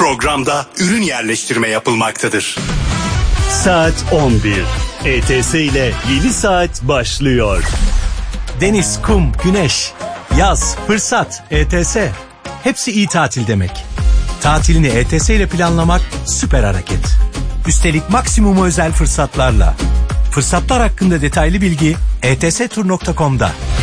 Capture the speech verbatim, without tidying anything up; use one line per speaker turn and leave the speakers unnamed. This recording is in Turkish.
programda ürün yerleştirme yapılmaktadır.
Saat on bir. E T S ile yeni saat başlıyor.
Deniz, kum, güneş, yaz, fırsat, E T S. Hepsi iyi tatil demek. Tatilini E T S ile planlamak süper hareket. Üstelik maksimum özel fırsatlarla. Fırsatlar hakkında detaylı bilgi e t s tur nokta com'da.